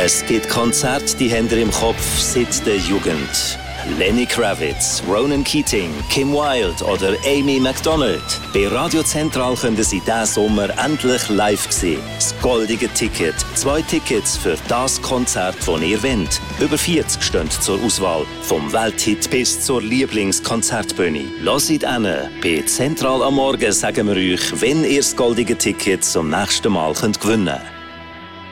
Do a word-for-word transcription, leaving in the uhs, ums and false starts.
Es gibt Konzerte, die haben ihr im Kopf seit der Jugend. Lenny Kravitz, Ronan Keating, Kim Wilde oder Amy MacDonald. Bei Radio Zentral können Sie diesen Sommer endlich live sehen. Das goldige Ticket. Zwei Tickets für das Konzert, das ihr wollt. Über vierzig stehen zur Auswahl. Vom Welthit bis zur Lieblingskonzertbühne. Lasst hin. Bei Zentral am Morgen sagen wir euch, wenn ihr das goldige Ticket zum nächsten Mal könnt gewinnen könnt.